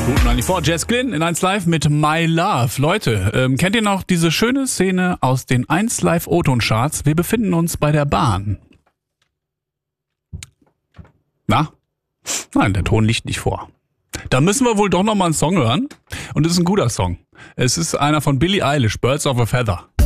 Guten 94 Jazz Glynn in 1 Live mit My Love. Leute, kennt ihr noch diese schöne Szene aus den 1 Live O-Ton-Charts? Wir befinden uns bei der Bahn. Na? Nein, der Ton liegt nicht vor. Da müssen wir wohl doch nochmal einen Song hören. Und es ist ein guter Song. Es ist einer von Billie Eilish, Birds of a Feather.